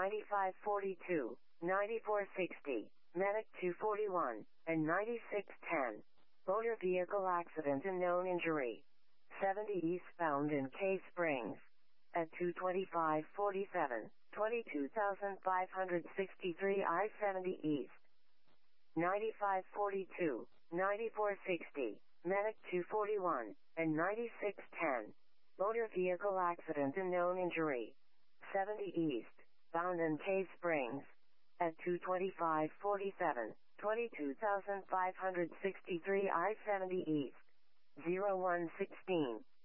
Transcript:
9542, 9460, Medic 241, and 9610. Motor vehicle accident and known injury. 70 eastbound in Cave Springs. At 22547, 22,563 I-70 East. 9542, 9460, Medic 241, and 9610. Motor vehicle accident and known injury. 70 East, bound in Cave Springs. At 22547, 22,563 I-70 East. 0116.